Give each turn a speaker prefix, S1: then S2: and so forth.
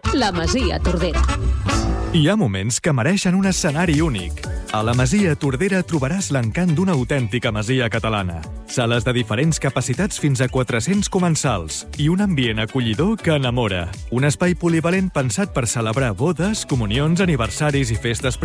S1: La Masia Tordera.
S2: Hi ha moments que mereixen un escenari únic. A la Masia Tordera trobaràs l'encant d'una autèntica masia catalana. Sales de diferents capacitats fins a 400 comensals i un ambient acollidor que enamora. Un espai polivalent pensat per celebrar bodes, comunions, aniversaris i festes